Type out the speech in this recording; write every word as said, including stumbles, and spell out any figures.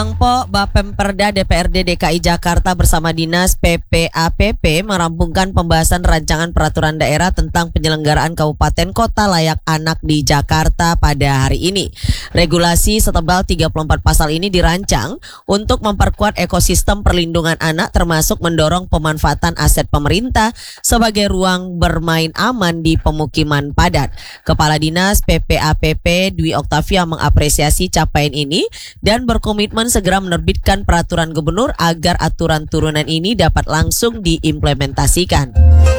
Kelompok Bapemperda D P R D D K I Jakarta bersama Dinas P P A P P merampungkan pembahasan rancangan peraturan daerah tentang penyelenggaraan kabupaten kota layak anak di Jakarta pada hari ini. Regulasi setebal tiga puluh empat pasal ini dirancang untuk memperkuat ekosistem perlindungan anak, termasuk mendorong pemanfaatan aset pemerintah sebagai ruang bermain aman di pemukiman padat. Kepala Dinas P P A P P Dwi Oktavia mengapresiasi capaian ini dan berkomitmen segera menerbitkan peraturan gubernur agar aturan turunan ini dapat langsung diimplementasikan.